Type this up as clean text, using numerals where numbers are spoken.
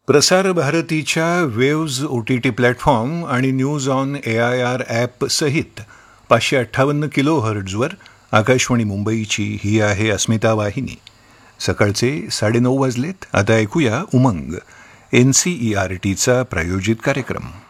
प्रसार भारतीच्या waves OTT platform आणि न्यूज ऑन AIR ॲप सहित 558 किलोहर्ट्झवर आकाशवाणी मुंबईची ही आहे अस्मिता वाहिनी. सकाळचे 9:30 वाजलेत. आता ऐकूया उमंग NCERTचा प्रायोजित कार्यक्रम.